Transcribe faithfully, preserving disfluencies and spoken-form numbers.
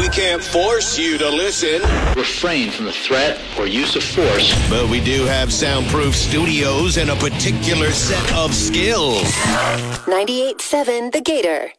We can't force you to listen. Refrain from the threat or use of force. But we do have soundproof studios and a particular set of skills. ninety-eight point seven The Gator.